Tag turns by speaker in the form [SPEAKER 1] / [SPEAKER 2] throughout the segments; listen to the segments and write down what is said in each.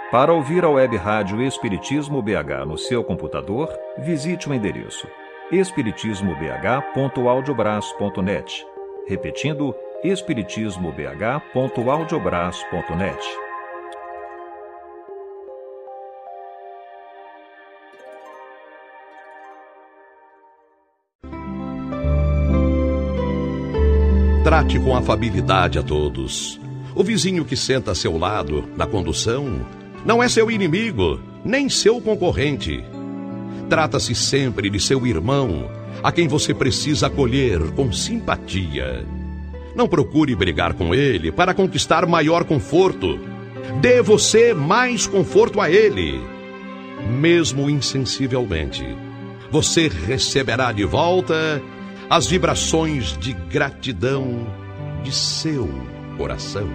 [SPEAKER 1] Para ouvir a web rádio Espiritismo BH no seu computador, visite o endereço espiritismobh.audiobras.net. Repetindo, espiritismobh.audiobras.net.
[SPEAKER 2] Trate com afabilidade a todos. O vizinho que senta a seu lado, na condução, não é seu inimigo, nem seu concorrente. Trata-se sempre de seu irmão, a quem você precisa acolher com simpatia. Não procure brigar com ele para conquistar maior conforto. Dê você mais conforto a ele. Mesmo insensivelmente, você receberá de volta as vibrações de gratidão de seu coração.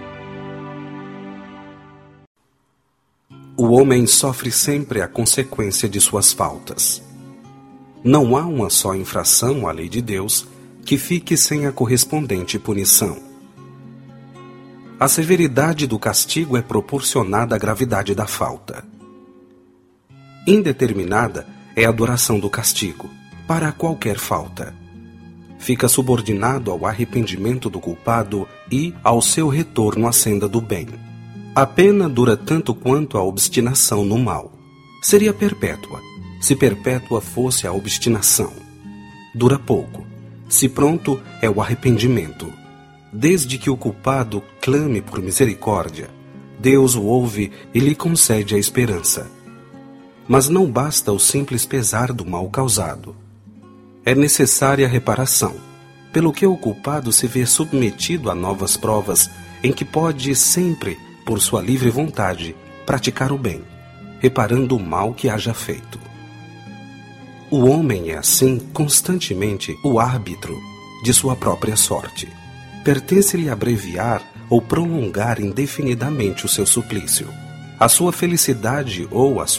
[SPEAKER 3] O homem sofre sempre a consequência de suas faltas. Não há uma só infração à lei de Deus que fique sem a correspondente punição. A severidade do castigo é proporcionada à gravidade da falta. Indeterminada é a duração do castigo, para qualquer falta. Fica subordinado ao arrependimento do culpado e ao seu retorno à senda do bem. A pena dura tanto quanto a obstinação no mal. Seria perpétua, se perpétua fosse a obstinação. Dura pouco, se pronto é o arrependimento. Desde que o culpado clame por misericórdia, Deus o ouve e lhe concede a esperança. Mas não basta o simples pesar do mal causado. É necessária a reparação, pelo que o culpado se vê submetido a novas provas em que pode sempre, por sua livre vontade, praticar o bem, reparando o mal que haja feito. O homem é, assim, constantemente o árbitro de sua própria sorte. Pertence-lhe abreviar ou prolongar indefinidamente o seu suplício. A sua felicidade ou a